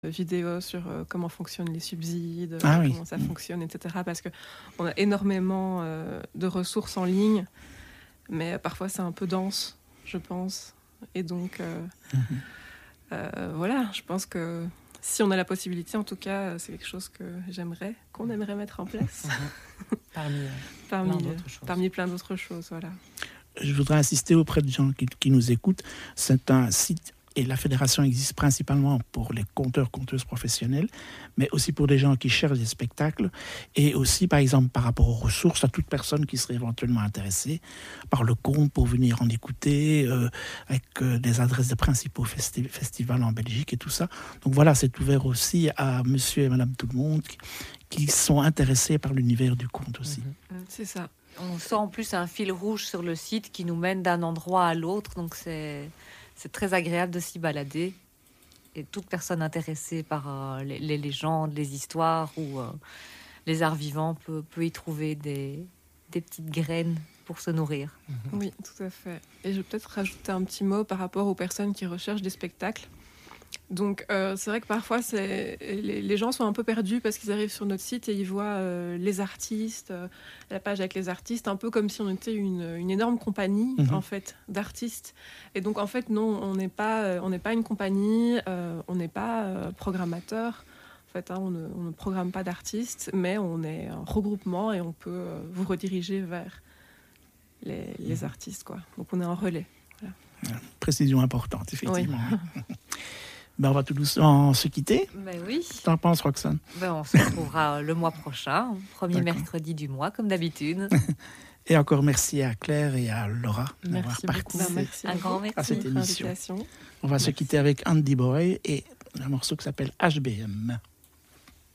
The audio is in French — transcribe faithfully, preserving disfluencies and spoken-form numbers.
vidéos sur euh, comment fonctionnent les subsides, Ah euh, oui. comment ça fonctionne, et cetera. Parce qu'on a énormément euh, de ressources en ligne, mais parfois c'est un peu dense, je pense. Et donc, euh, Mm-hmm. euh, voilà, je pense que si on a la possibilité, en tout cas, c'est quelque chose que j'aimerais, qu'on aimerait mettre en place. Mm-hmm. Parmi, euh, parmi, plein d'autres choses. parmi plein d'autres choses, voilà. Je voudrais insister auprès des gens qui, qui nous écoutent. C'est un site, et la fédération existe principalement pour les conteurs, conteuses professionnels, mais aussi pour des gens qui cherchent des spectacles, et aussi, par exemple, par rapport aux ressources, à toute personne qui serait éventuellement intéressée par le compte pour venir en écouter, euh, avec euh, des adresses des principaux festi- festivals en Belgique et tout ça. Donc voilà, c'est ouvert aussi à monsieur et madame tout le monde qui, qui sont intéressés par l'univers du conte aussi. Mm-hmm. C'est ça. On sent en plus un fil rouge sur le site qui nous mène d'un endroit à l'autre, donc c'est, c'est très agréable de s'y balader. Et toute personne intéressée par euh, les, les légendes, les histoires ou euh, les arts vivants peut, peut y trouver des, des petites graines pour se nourrir. Oui, tout à fait. Et je vais peut-être rajouter un petit mot par rapport aux personnes qui recherchent des spectacles. Donc, euh, c'est vrai que parfois, c'est... Les, les gens sont un peu perdus parce qu'ils arrivent sur notre site et ils voient euh, les artistes, euh, la page avec les artistes, un peu comme si on était une, une énorme compagnie, mmh. en fait, d'artistes. Et donc, en fait, non, on n'est pas, on n'est pas une compagnie, euh, on n'est pas euh, programmateur. En fait, hein, on, ne, on ne programme pas d'artistes, mais on est un regroupement et on peut euh, vous rediriger vers les, les mmh. artistes, quoi. Donc, on est en relais. Voilà. Précision importante, effectivement. Oui. Ben, on va tout doucement se quitter. Ben oui. T'en penses, Roxane? Ben, on se retrouvera le mois prochain, premier D'accord. mercredi du mois, comme d'habitude. Et encore merci à Claire et à Laura d'avoir merci participé beaucoup. Merci un grand merci à cette émission. Invitation. On va merci. se quitter avec Andy Boy et un morceau qui s'appelle H B M.